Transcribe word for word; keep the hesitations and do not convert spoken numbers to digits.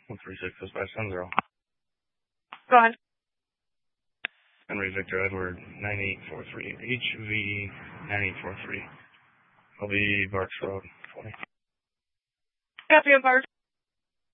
one three six is by Sun Zero. Go ahead. Henry Victor Edward nine eight four three H V nine eight four three. I'll be Barks Road twenty. Copy of Barks.